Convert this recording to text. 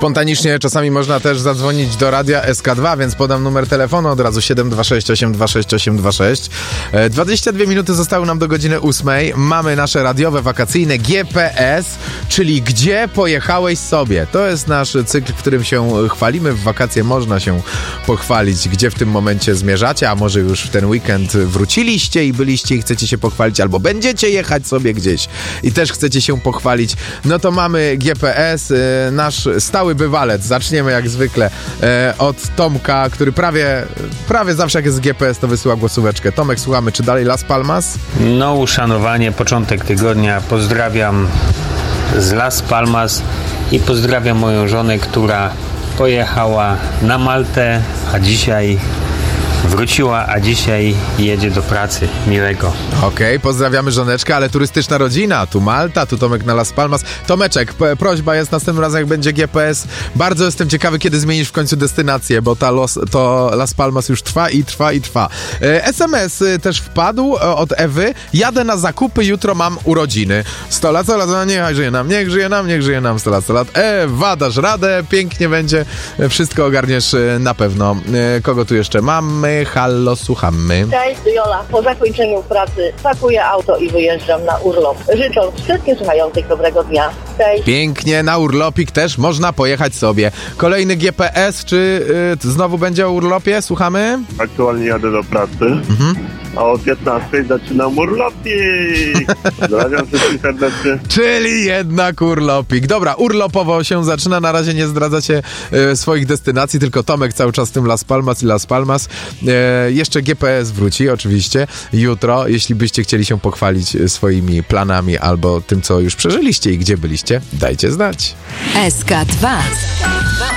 Spontanicznie czasami można też zadzwonić do radia SK2, więc podam numer telefonu od razu 726 826 826. 22 minuty zostały nam do godziny 8. Mamy nasze radiowe, wakacyjne GPS, czyli gdzie pojechałeś sobie. To jest nasz cykl, w którym się chwalimy. W wakacje można się pochwalić, gdzie w tym momencie zmierzacie, a może już w ten weekend wróciliście i byliście i chcecie się pochwalić, albo będziecie jechać sobie gdzieś i też chcecie się pochwalić. No to mamy GPS, nasz stały bywalec. Zaczniemy jak zwykle od Tomka, który prawie zawsze jak jest GPS, to wysyła głosóweczkę. Tomek, słuchamy, czy dalej Las Palmas? No, uszanowanie, początek tygodnia. Pozdrawiam z Las Palmas i pozdrawiam moją żonę, która pojechała na Maltę, a dzisiaj wróciła, a dzisiaj jedzie do pracy. Miłego. Okej, pozdrawiamy żoneczkę, ale turystyczna rodzina. Tu Malta, tu Tomek na Las Palmas. Tomeczek, prośba jest następnym razem, jak będzie GPS. Bardzo jestem ciekawy, kiedy zmienisz w końcu destynację, bo to Las Palmas już trwa. SMS też wpadł od Ewy. Jadę na zakupy, jutro mam urodziny. 100 lat, niech żyje nam 100 lat. Ewa, dasz radę, pięknie będzie. Wszystko ogarniesz na pewno. Kogo tu jeszcze mamy? Hallo, słuchamy. Cześć, Jola. Po zakończeniu pracy pakuję auto i wyjeżdżam na urlop. Życząc wszystkim słuchających dobrego dnia. Cześć. Pięknie, na urlopik też można pojechać sobie. Kolejny GPS, czy znowu będzie o urlopie? Słuchamy? Aktualnie jadę do pracy, a o 15 zaczynam urlopik. Pozdrawiam wszystkich serdecznie. Czyli jednak urlopik. Dobra, urlopowo się zaczyna. Na razie nie zdradzacie swoich destynacji, tylko Tomek cały czas w tym Las Palmas. Jeszcze GPS wróci oczywiście jutro, jeśli byście chcieli się pochwalić swoimi planami albo tym, co już przeżyliście i gdzie byliście, dajcie znać. SK2